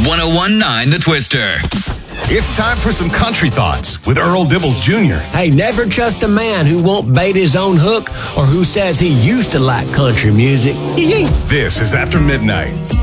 1019 The Twister. It's time for some country thoughts with Earl Dibbles Jr. Hey, never trust a man who won't bait his own hook or who says he used to like country music. This is After Midnight.